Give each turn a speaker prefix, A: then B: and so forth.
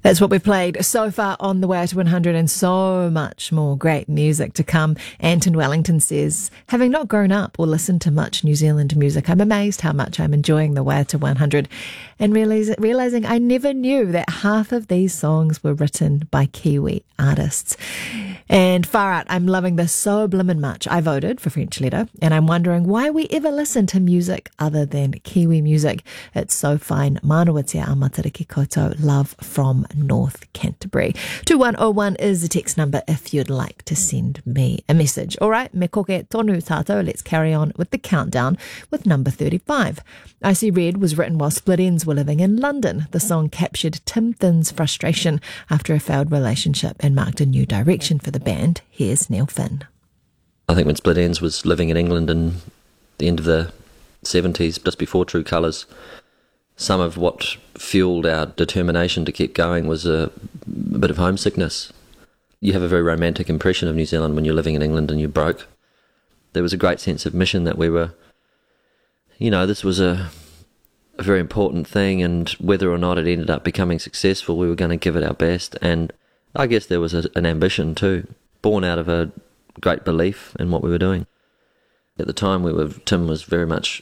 A: That's what we've played so far on the way to 100, and so much more great music to come. Anton Wellington says, having not grown up or listened to much New Zealand music, I'm amazed how much I'm enjoying the way to 100 and realising I never knew that half of these songs were written by Kiwi artists. And far out, I'm loving this so blimmin' much. I voted for French Letter, and I'm wondering why we ever listen to music other than Kiwi music. It's so fine. Manawatia a matariki koutou. Love from North Canterbury. 2101 is the text number if you'd like to send me a message. All right, me koke tonu tātou. Let's carry on with the countdown with number 35. I See Red was written while Split Enz were living in London. The song captured Tim Thinn's frustration after a failed relationship and marked a new direction for the band. Here's Neil Finn.
B: I think when Split Enz was living in England in the end of the 70s, just before True Colours, some of what fueled our determination to keep going was a bit of homesickness. You have a very romantic impression of New Zealand when you're living in England and you're broke. There was a great sense of mission that we were, this was a very important thing, and whether or not it ended up becoming successful, we were going to give it our best. And I guess there was an ambition too, born out of a great belief in what we were doing. At the time, Tim was very much